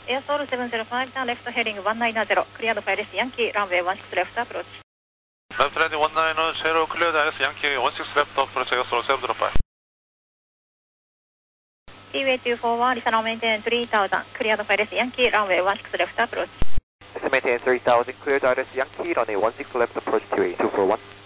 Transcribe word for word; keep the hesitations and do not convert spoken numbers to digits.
Air Soul seven zero five, turn left heading one nine zero, cleared for Alice Yankee, runway one six left approach. Left landing one nine zero, cleared Alice Yankee, one six left approach, Air Soul seven zero five. T-way two four one, listen now maintain three thousand, cleared for Alice Yankee, runway one six left approach. Listen maintain three thousand, cleared Alice Yankee, runway one six left approach, T-way two four one.